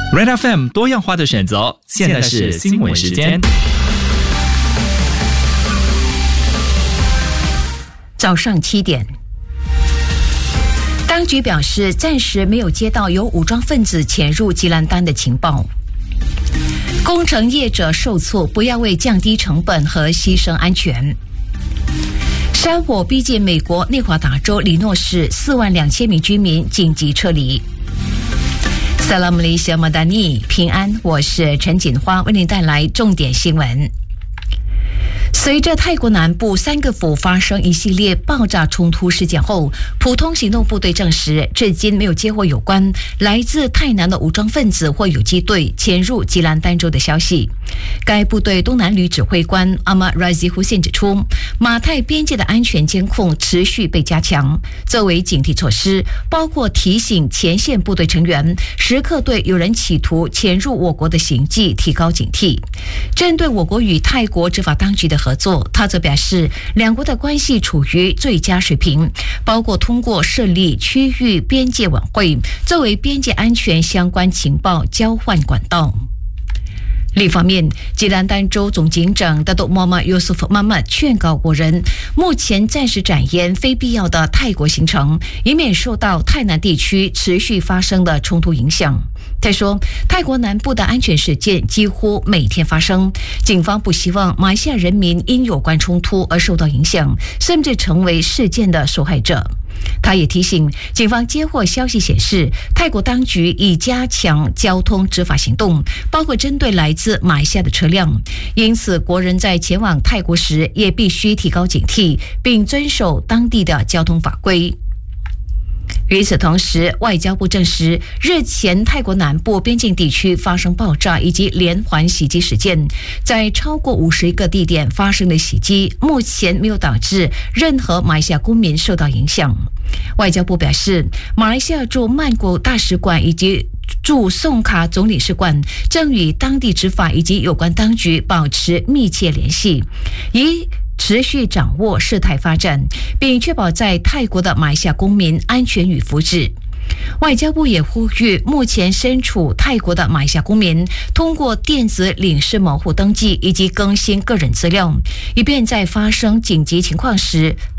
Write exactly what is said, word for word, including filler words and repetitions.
Red F M 多样化的选择，现在是新闻时间。 早上七点，当局表示暂时没有接到有武装分子潜入吉兰丹的情报。工程业者受挫，不要为降低成本和牺牲安全。山火逼近美国内华达州里诺市，四万两千名居民紧急撤离。萨拉姆里小马达尼，平安，我是陈锦花，为您带来重点新闻。随着泰国南部三个府发生一系列爆炸冲突事件后，普通行动部队证实，至今没有接获有关来自泰南的武装分子或游击队潜入吉兰丹州的消息。该部队东南旅指挥官阿马拉西胡辛指出，马泰边界的安全监控持续被加强，作为警惕措施，包括提醒前线部队成员时刻对有人企图潜入我国的行迹提高警惕。针对我国与泰国执法当局的合作，他则表示，两国的关系处于最佳水平，包括通过设立区域边界委员会，作为边界安全相关情报交换管道。另一方面，吉兰丹州总警长达多莫玛尤苏夫妈妈劝告国人，目前暂时展延非必要的泰国行程，以免受到泰南地区持续发生的冲突影响。他说，泰国南部的安全事件几乎每天发生，警方不希望马来西亚人民因有关冲突而受到影响，甚至成为事件的受害者。他也提醒，警方接获消息显示，泰国当局已加强交通执法行动，包括针对来自马来西亚的车辆，因此国人在前往泰国时也必须提高警惕，并遵守当地的交通法规。与此同时，外交部证实，日前泰国南部边境地区发生爆炸以及连环袭击事件，在超过五十个地点发生的袭击，目前没有导致任何马来西亚公民受到影响。外交部表示，马来西亚驻曼谷大使馆以及驻宋卡总领事馆正与当地执法以及有关当局保持密切联系，以持续掌握事态发展，并确保在泰国的马来西亚公民安全与福祉。外交部也呼吁目前身处泰国的马来西亚公民，通过电子领事门户登记以及更新个人资料，以便在发生紧急情况时